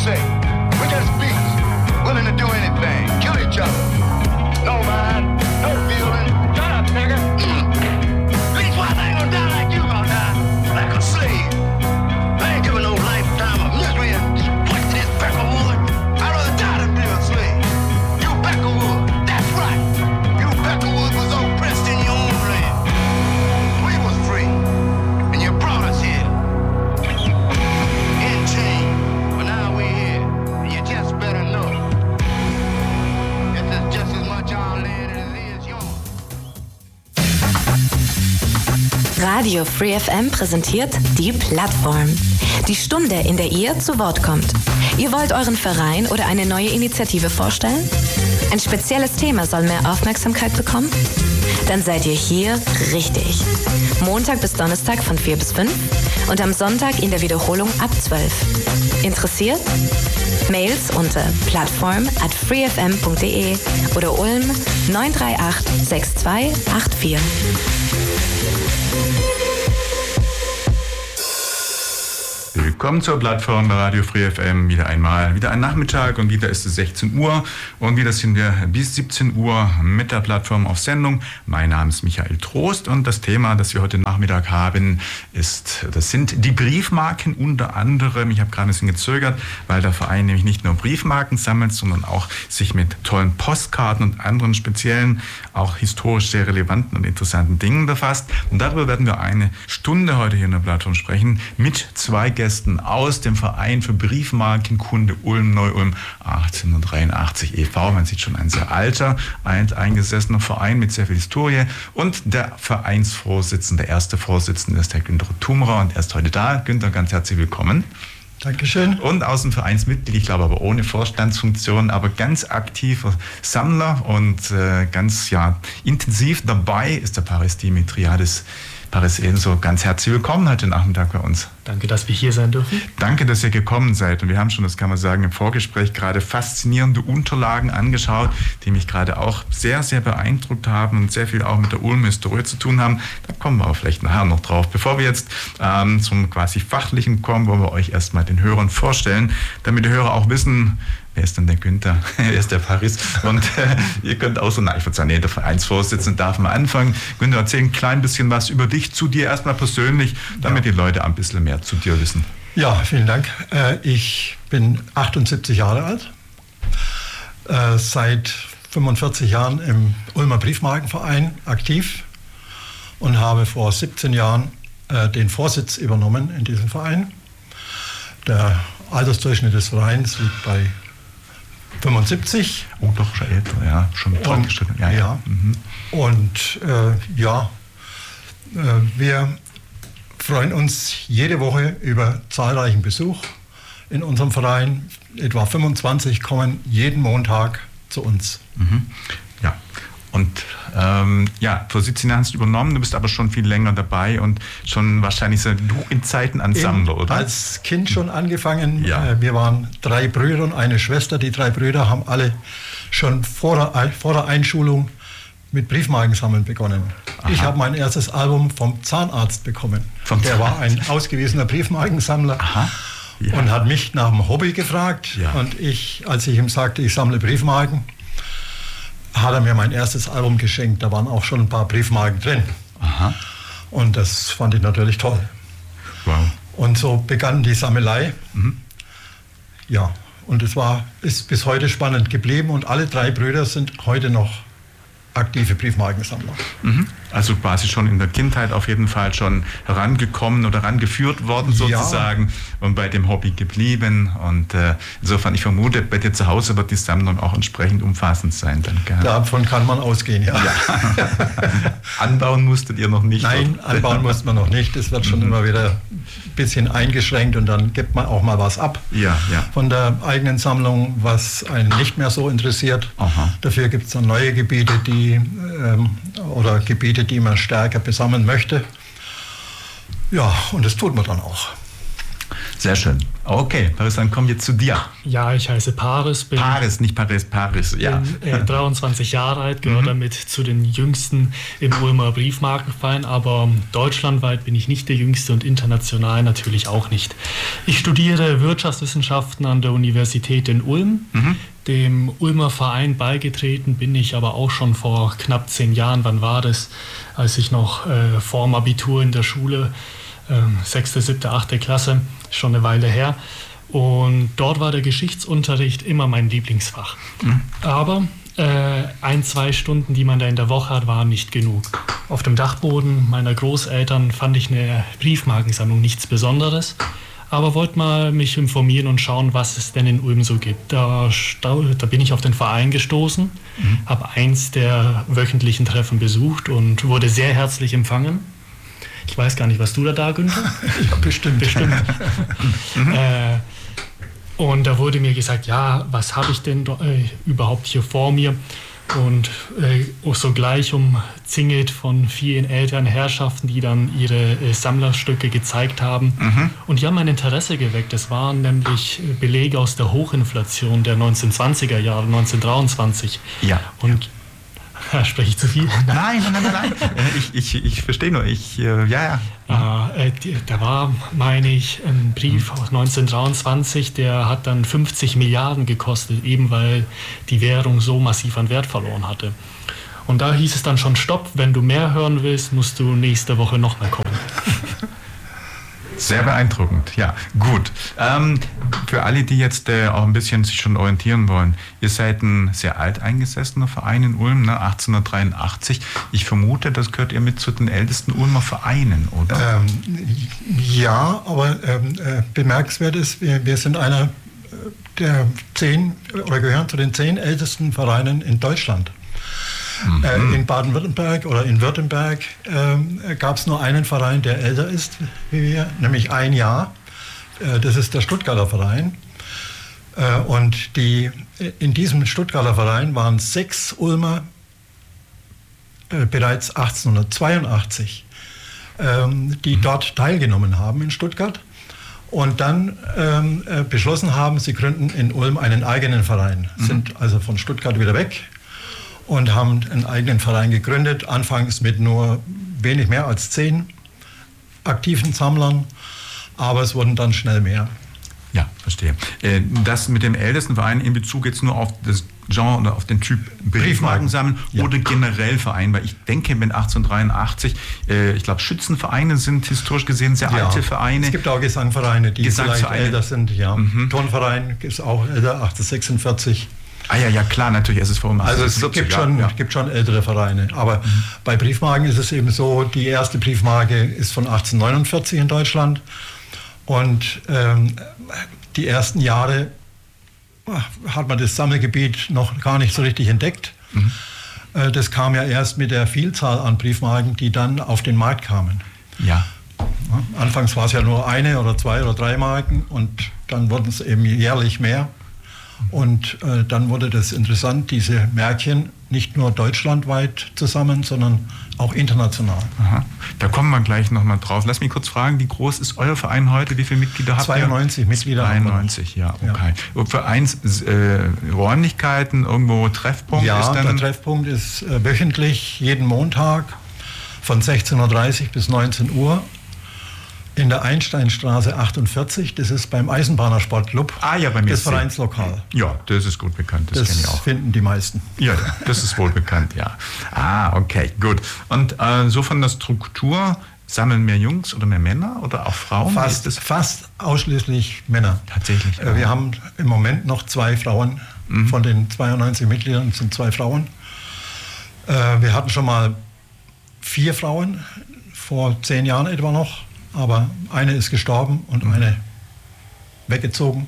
say? We're just beasts, willing to do anything, kill each other. No mind, no feeling. Shut up, nigga. Least one thing gonna die like you gonna die, like a slave. I ain't giving no lifetime of misery and exploit this Peckerwood. I'd rather die than be a slave. You Peckerwood, that's right. You Peckerwood was oppressed in your own land. We was free, and you brought us here. In chains, but now we're here, and you just better know. This is just as much our land as it is yours. Radio Free FM präsentiert die Plattform. Die Stunde, in der ihr zu Wort kommt. Ihr wollt euren Verein oder eine neue Initiative vorstellen? Ein spezielles Thema soll mehr Aufmerksamkeit bekommen? Dann seid ihr hier richtig. Montag bis Donnerstag von 4 bis 5 und am Sonntag in der Wiederholung ab 12. Interessiert? Mails unter plattform@freefm.de oder Ulm 938 6284. Willkommen zur Plattform bei Radio Free FM. Wieder ein Nachmittag und wieder ist es 16 Uhr und wieder sind wir bis 17 Uhr mit der Plattform auf Sendung. Mein Name ist Michael Trost und das Thema, das wir heute Nachmittag haben, das sind die Briefmarken unter anderem. Ich habe gerade ein bisschen gezögert, weil der Verein nämlich nicht nur Briefmarken sammelt, sondern auch sich mit tollen Postkarten und anderen speziellen, auch historisch sehr relevanten und interessanten Dingen befasst. Und darüber werden wir eine Stunde heute hier in der Plattform sprechen mit zwei Gästen aus dem Verein für Briefmarkenkunde Ulm-Neu-Ulm 1883 e.V. Man sieht schon ein sehr alter, eingesessener Verein mit sehr viel Historie. Und der Vereinsvorsitzende, der erste Vorsitzende ist Herr Günter Tummerer und er ist heute da. Günter, ganz herzlich willkommen. Dankeschön. Und außen Vereinsmitglied, ich glaube aber ohne Vorstandsfunktion, aber ganz aktiver Sammler und ganz intensiv dabei ist der Paris Dimitriadis. Paris ebenso, ganz herzlich willkommen heute Nachmittag bei uns. Danke, dass wir hier sein dürfen. Danke, dass ihr gekommen seid. Und wir haben schon, das kann man sagen, im Vorgespräch gerade faszinierende Unterlagen angeschaut, die mich gerade auch sehr, sehr beeindruckt haben und sehr viel auch mit der Ulm-Historie zu tun haben. Da kommen wir aber vielleicht nachher noch drauf. Bevor wir jetzt zum quasi Fachlichen kommen, wollen wir euch erstmal den Hörern vorstellen, damit die Hörer auch wissen, wer ist denn der Günther? Wer ist der Paris? Und ihr könnt auch so, ich würde sagen, der Vereinsvorsitzende darf mal anfangen. Günther, erzähl ein klein bisschen was über dich, zu dir erstmal persönlich, damit die Leute ein bisschen mehr zu dir wissen. Ja, vielen Dank. Ich bin 78 Jahre alt, seit 45 Jahren im Ulmer Briefmarkenverein aktiv und habe vor 17 Jahren den Vorsitz übernommen in diesem Verein. Der Altersdurchschnitt des Vereins liegt bei 75. Oh, doch schon älter, ja, schon fortgeschritten. Ja. Mhm. Und wir freuen uns jede Woche über zahlreichen Besuch in unserem Verein. Etwa 25 kommen jeden Montag zu uns. Mhm. Ja. Und vor 17 Jahren hast du übernommen, du bist aber schon viel länger dabei und schon wahrscheinlich so du in Zeiten ein Sammler, oder? Als Kind schon angefangen. Ja. Wir waren 3 Brüder und eine Schwester. Die 3 Brüder haben alle schon vor der Einschulung mit Briefmarkensammeln begonnen. Aha. Ich habe mein erstes Album vom Zahnarzt bekommen. Der war ein ausgewiesener Briefmarkensammler. Aha. Ja. Und hat mich nach dem Hobby gefragt. Ja. Und als ich ihm sagte, ich sammle Briefmarken, hat er mir mein erstes Album geschenkt. Da waren auch schon ein paar Briefmarken drin. Aha. Und das fand ich natürlich toll. Wow. Und so begann die Sammelei. Mhm. Ja, und ist bis heute spannend geblieben. Und alle 3 Brüder sind heute noch aktive Briefmarkensammler. Mhm. Also quasi schon in der Kindheit auf jeden Fall schon herangekommen oder herangeführt worden sozusagen, ja, und bei dem Hobby geblieben. Und insofern, ich vermute, bei dir zu Hause wird die Sammlung auch entsprechend umfassend sein. Dann, davon kann man ausgehen, ja. Anbauen musstet ihr noch nicht? Nein, anbauen mussten wir noch nicht. Das wird schon immer wieder ein bisschen eingeschränkt und dann gibt man auch mal was ab von der eigenen Sammlung, was einen nicht mehr so interessiert. Aha. Dafür gibt es dann neue Gebiete, die man stärker besammeln möchte. Ja, und das tut man dann auch. Sehr schön. Okay, Paris, dann kommen wir zu dir. Ja, ich heiße Paris. Paris, nicht Paris, Paris, ja. Bin 23 Jahre alt, gehöre damit zu den Jüngsten im Ulmer Briefmarkenverein, aber deutschlandweit bin ich nicht der Jüngste und international natürlich auch nicht. Ich studiere Wirtschaftswissenschaften an der Universität in Ulm. Dem Ulmer Verein beigetreten bin ich aber auch schon vor knapp 10 Jahren. Wann war das? Als ich noch vor dem Abitur in der Schule 6., 7., 8. Klasse, schon eine Weile her. Und dort war der Geschichtsunterricht immer mein Lieblingsfach. Aber 1-2 Stunden, die man da in der Woche hat, waren nicht genug. Auf dem Dachboden meiner Großeltern fand ich eine Briefmarkensammlung nichts Besonderes, aber wollte mal mich informieren und schauen, was es denn in Ulm so gibt. Da bin ich auf den Verein gestoßen, habe eins der wöchentlichen Treffen besucht und wurde sehr herzlich empfangen. Ich weiß gar nicht, was du da, Günther? Ja, bestimmt. Und da wurde mir gesagt, ja, was habe ich denn überhaupt hier vor mir? Und sogleich umzingelt von vielen älteren Herrschaften, die dann ihre Sammlerstücke gezeigt haben. Und die haben mein Interesse geweckt. Das waren nämlich Belege aus der Hochinflation der 1920er Jahre, 1923. Ja. Und spreche ich zu viel? Nein. Ich verstehe nur. Da war, meine ich, ein Brief aus 1923, der hat dann 50 Milliarden gekostet, eben weil die Währung so massiv an Wert verloren hatte. Und da hieß es dann schon, stopp, wenn du mehr hören willst, musst du nächste Woche nochmal kommen. Sehr beeindruckend, ja, gut. Für alle, die jetzt auch ein bisschen sich schon orientieren wollen, ihr seid ein sehr alteingesessener Verein in Ulm, ne? 1883. Ich vermute, das gehört ihr mit zu den ältesten Ulmer Vereinen, oder? Ja, aber bemerkenswert ist, wir sind einer der 10 oder gehören zu den 10 ältesten Vereinen in Deutschland. In Baden-Württemberg oder in Württemberg gab es nur einen Verein, der älter ist wie wir, nämlich ein Jahr. Das ist der Stuttgarter Verein. Und in diesem Stuttgarter Verein waren 6 Ulmer bereits 1882, die dort teilgenommen haben in Stuttgart und dann beschlossen haben, sie gründen in Ulm einen eigenen Verein, sind also von Stuttgart wieder weg und haben einen eigenen Verein gegründet, anfangs mit nur wenig mehr als 10 aktiven Sammlern, aber es wurden dann schnell mehr. Ja, verstehe. Das mit dem ältesten Verein in Bezug jetzt nur auf das Genre oder auf den Typ Briefmarken sammeln oder generell Verein, weil ich denke, mit 1883, ich glaube, Schützenvereine sind historisch gesehen sehr alte Vereine. Es gibt auch Gesangvereine, die vielleicht älter sind. Ja. Turnverein ist auch älter, 1846. Ja, klar, natürlich, es ist vor allem. Also es gibt schon ältere Vereine, aber bei Briefmarken ist es eben so, die erste Briefmarke ist von 1849 in Deutschland und die ersten Jahre hat man das Sammelgebiet noch gar nicht so richtig entdeckt. Das kam ja erst mit der Vielzahl an Briefmarken, die dann auf den Markt kamen. Ja. Anfangs war es ja nur 1 oder 2 oder 3 Marken und dann wurden es eben jährlich mehr. Und dann wurde das interessant, diese Märkchen nicht nur deutschlandweit zu sammeln, sondern auch international. Aha. Da kommen wir gleich nochmal drauf. Lass mich kurz fragen, wie groß ist euer Verein heute? Wie viele Mitglieder habt ihr? 92 Mitglieder. 92, ja, okay. Ja. Vereins Räumlichkeiten, irgendwo Treffpunkt? Ja, ist dann der Treffpunkt ist wöchentlich, jeden Montag von 16:30 bis 19 Uhr. In der Einsteinstraße 48, das ist beim Eisenbahnersportclub, ja, bei mir das Vereinslokal. Ja, das ist gut bekannt, das kenne ich auch. Das finden die meisten. Ja, das ist wohl bekannt, ja. Okay, gut. Und so von der Struktur, sammeln mehr Jungs oder mehr Männer oder auch Frauen? Fast ausschließlich Männer. Tatsächlich. Wir haben im Moment noch 2 Frauen, von den 92 Mitgliedern sind 2 Frauen. Wir hatten schon mal 4 Frauen, vor 10 Jahren etwa noch. Aber eine ist gestorben und eine weggezogen.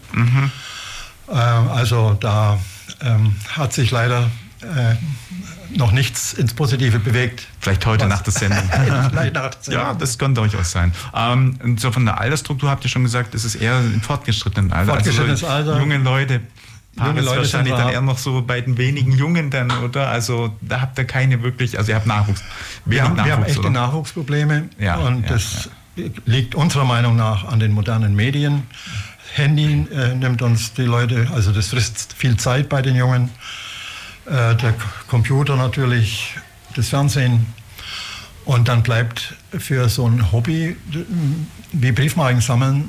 Also da hat sich leider noch nichts ins Positive bewegt. Vielleicht heute nach der Sendung. Ja, das könnte durchaus sein. Und so von der Altersstruktur habt ihr schon gesagt, es ist eher im fortgeschrittenen Alter. Fortgeschrittenes Alter. Junge Leute. Junge Leute wahrscheinlich dann eher noch so bei den wenigen Jungen dann, oder? Also da habt ihr keine wirklich, also ihr habt Nachwuchs. Wir haben echte Nachwuchsprobleme und das liegt unserer Meinung nach an den modernen Medien. Handy nimmt uns die Leute, also das frisst viel Zeit bei den Jungen. Der Computer natürlich, das Fernsehen. Und dann bleibt für so ein Hobby wie Briefmarken sammeln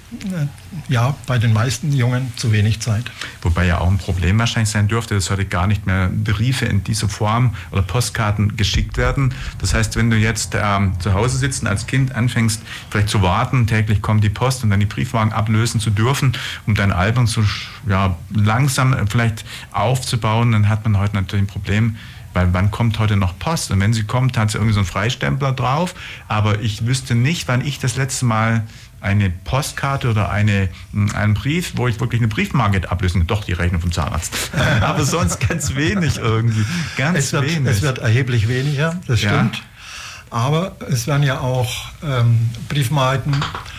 bei den meisten Jungen zu wenig Zeit. Wobei ja auch ein Problem wahrscheinlich sein dürfte, dass heute gar nicht mehr Briefe in dieser Form oder Postkarten geschickt werden. Das heißt, wenn du jetzt zu Hause sitzt und als Kind anfängst, vielleicht zu warten, täglich kommt die Post und dann die Briefmarken ablösen zu dürfen, um dein Album langsam vielleicht aufzubauen, dann hat man heute natürlich ein Problem. Weil wann kommt heute noch Post? Und wenn sie kommt, hat sie irgendwie so einen Freistempler drauf. Aber ich wüsste nicht, wann ich das letzte Mal eine Postkarte oder einen Brief, wo ich wirklich eine Briefmarke hätte ablösen kann. Doch, die Rechnung vom Zahnarzt. Aber sonst ganz wenig irgendwie. Wenig. Es wird erheblich weniger, das stimmt. Aber es werden ja auch Briefmarken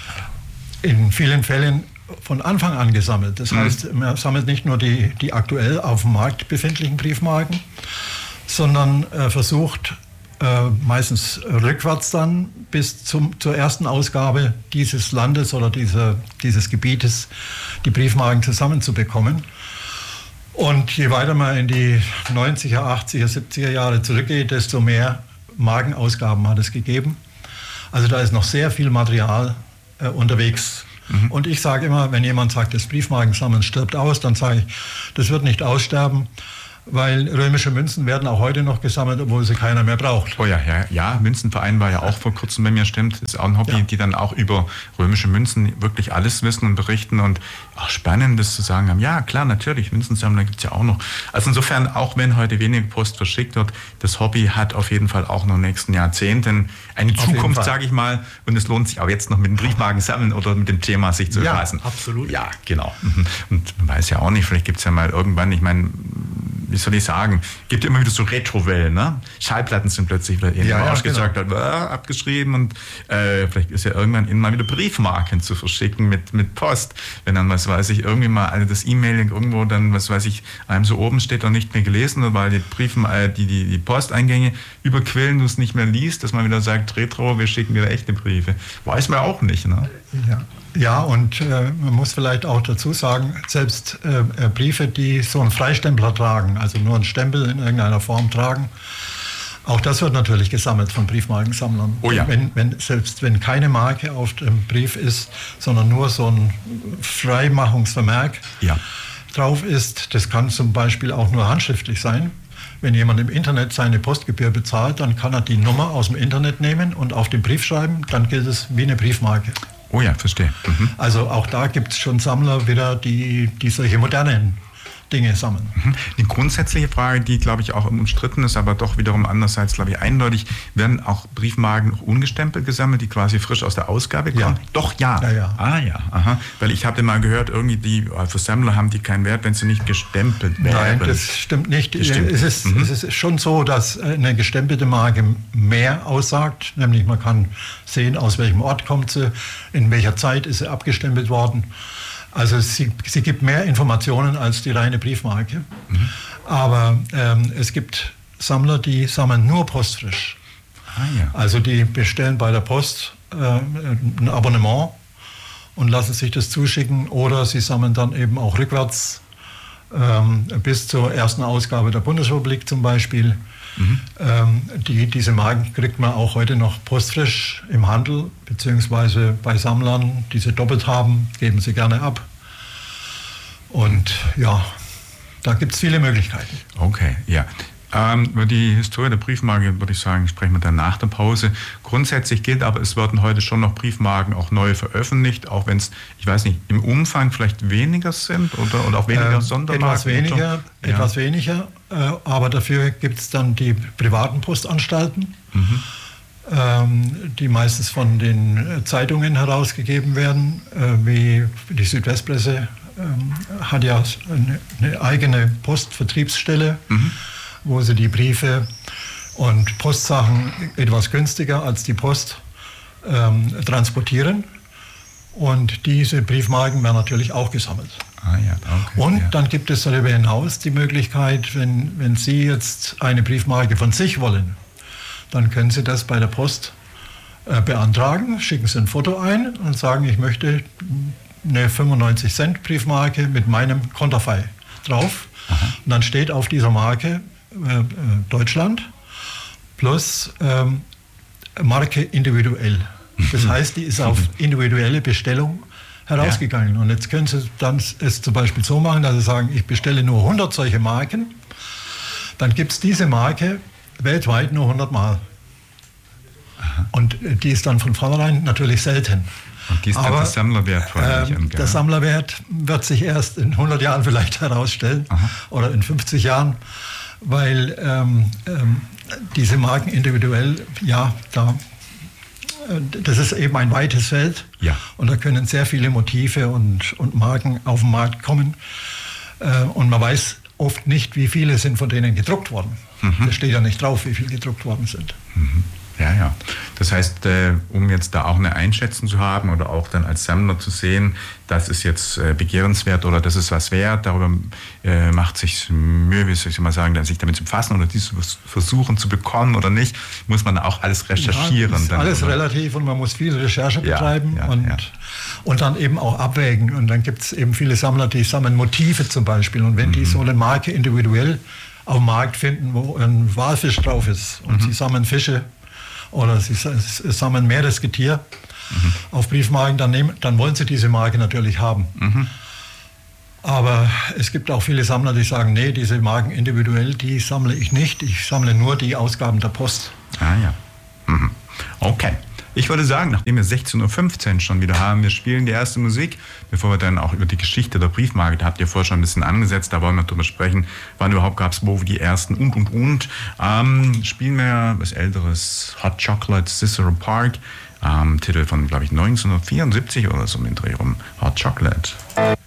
in vielen Fällen von Anfang an gesammelt. Das heißt, man sammelt nicht nur die aktuell auf dem Markt befindlichen Briefmarken, sondern versucht meistens rückwärts dann bis zur ersten Ausgabe dieses Landes oder dieses Gebietes die Briefmarken zusammenzubekommen. Und je weiter man in die 90er, 80er, 70er Jahre zurückgeht, desto mehr Markenausgaben hat es gegeben. Also da ist noch sehr viel Material unterwegs. Und ich sage immer, wenn jemand sagt, das Briefmarkensammeln stirbt aus, dann sage ich, das wird nicht aussterben. Weil römische Münzen werden auch heute noch gesammelt, obwohl sie keiner mehr braucht. Oh ja, Münzenverein war ja auch vor kurzem bei mir, stimmt. Das ist auch ein Hobby, die dann auch über römische Münzen wirklich alles wissen und berichten und auch spannend, das zu sagen haben, ja klar, natürlich, Münzensammler gibt es ja auch noch. Also insofern, auch wenn heute weniger Post verschickt wird, das Hobby hat auf jeden Fall auch noch in den nächsten Jahrzehnten eine Zukunft, sage ich mal. Und es lohnt sich auch jetzt noch mit dem Briefmarken sammeln oder mit dem Thema sich zu befassen. Ja, absolut. Ja, genau. Und man weiß ja auch nicht, vielleicht gibt es ja mal irgendwann, ich meine, wie soll ich sagen, gibt immer wieder so Retrowellen, ne? Schallplatten sind plötzlich wieder ausgesagt, abgeschrieben und vielleicht ist ja irgendwann mal wieder Briefmarken zu verschicken mit Post. Wenn dann, was weiß ich, irgendwie mal das E-Mail irgendwo dann, was weiß ich, einem so oben steht und nicht mehr gelesen, weil die Posteingänge überquillen, du es nicht mehr liest, dass man wieder sagt, Retro, wir schicken wieder echte Briefe. Weiß man auch nicht, ne? Ja, und man muss vielleicht auch dazu sagen, selbst Briefe, die so einen Freistempler tragen, also nur einen Stempel in irgendeiner Form tragen, auch das wird natürlich gesammelt von Briefmarkensammlern. Oh ja. Selbst wenn keine Marke auf dem Brief ist, sondern nur so ein Freimachungsvermerk drauf ist, das kann zum Beispiel auch nur handschriftlich sein. Wenn jemand im Internet seine Postgebühr bezahlt, dann kann er die Nummer aus dem Internet nehmen und auf den Brief schreiben, dann gilt es wie eine Briefmarke. Oh ja, verstehe. Also auch da gibt es schon Sammler wieder, die solche modernen Dinge sammeln. Die grundsätzliche Frage, die, glaube ich, auch umstritten ist, aber doch wiederum andererseits, glaube ich, eindeutig, werden auch Briefmarken ungestempelt gesammelt, die quasi frisch aus der Ausgabe kommen? Doch, ja. Ah ja, aha. Weil ich habe mal gehört, irgendwie für Sammler haben die keinen Wert, wenn sie nicht gestempelt werden. Nein, das stimmt nicht. Es ist schon so, dass eine gestempelte Marke mehr aussagt, nämlich man kann sehen, aus welchem Ort kommt sie, in welcher Zeit ist sie abgestempelt worden. Also sie gibt mehr Informationen als die reine Briefmarke. Aber es gibt Sammler, die sammeln nur postfrisch. Also die bestellen bei der Post ein Abonnement und lassen sich das zuschicken. Oder sie sammeln dann eben auch rückwärts bis zur ersten Ausgabe der Bundesrepublik zum Beispiel. Diese Marken kriegt man auch heute noch postfrisch im Handel, beziehungsweise bei Sammlern, die sie doppelt haben, geben sie gerne ab. Und ja, da gibt es viele Möglichkeiten. Okay, ja. Über die Historie der Briefmarke würde ich sagen, sprechen wir dann nach der Pause. Grundsätzlich gilt aber, es werden heute schon noch Briefmarken auch neu veröffentlicht, auch wenn es, ich weiß nicht, im Umfang vielleicht weniger sind oder auch weniger Sondermarken. Etwas weniger, aber dafür gibt es dann die privaten Postanstalten, die meistens von den Zeitungen herausgegeben werden, wie die Südwestpresse hat ja eine eigene Postvertriebsstelle, wo sie die Briefe und Postsachen etwas günstiger als die Post transportieren. Und diese Briefmarken werden natürlich auch gesammelt. Dann gibt es darüber hinaus die Möglichkeit, wenn Sie jetzt eine Briefmarke von sich wollen, dann können Sie das bei der Post beantragen, schicken Sie ein Foto ein und sagen, ich möchte eine 95 Cent Briefmarke mit meinem Konterfei drauf. Aha. Und dann steht auf dieser Marke Deutschland plus Marke individuell. Das heißt, die ist auf individuelle Bestellung herausgegangen. Ja. Und jetzt können Sie dann es zum Beispiel so machen, dass Sie sagen, ich bestelle nur 100 solche Marken. Dann gibt es diese Marke weltweit nur 100 Mal. Aha. Und die ist dann von vornherein natürlich selten. Und die ist dann der Sammlerwert vor allem. Der Sammlerwert wird sich erst in 100 Jahren vielleicht herausstellen. Aha. Oder in 50 Jahren, weil diese Marken individuell, das ist eben ein weites Feld. Ja. Und da können sehr viele Motive und Marken auf den Markt kommen. Und man weiß oft nicht, wie viele sind von denen gedruckt worden. Mhm. Da steht ja nicht drauf, wie viele gedruckt worden sind. Mhm. Ja. Das heißt, um jetzt da auch eine Einschätzung zu haben oder auch dann als Sammler zu sehen, das ist jetzt begehrenswert oder das ist was wert, darüber macht sich Mühe, wie soll ich mal sagen, sich damit zu befassen oder dies versuchen zu bekommen oder nicht, muss man auch alles recherchieren. Ja, ist dann, alles relativ und man muss viel Recherche betreiben und dann eben auch abwägen. Und dann gibt es eben viele Sammler, die sammeln Motive zum Beispiel. Und wenn die so eine Marke individuell auf dem Markt finden, wo ein Walfisch drauf ist und sie sammeln Fische, oder sie sammeln Meeresgetier auf Briefmarken, dann wollen sie diese Marke natürlich haben. Mhm. Aber es gibt auch viele Sammler, die sagen, nee, diese Marken individuell, die sammle ich nicht. Ich sammle nur die Ausgaben der Post. Ah ja. Mhm. Okay. Ich würde sagen, nachdem wir 16.15 Uhr schon wieder haben, wir spielen die erste Musik, bevor wir dann auch über die Geschichte der Briefmarke, da habt ihr vorher schon ein bisschen angesetzt, da wollen wir drüber sprechen, wann überhaupt gab es wo die ersten und. Spielen wir was Älteres, Hot Chocolate, Cicero Park, Titel von, glaube ich, 1974 oder so im Dreh rum, Hot Chocolate.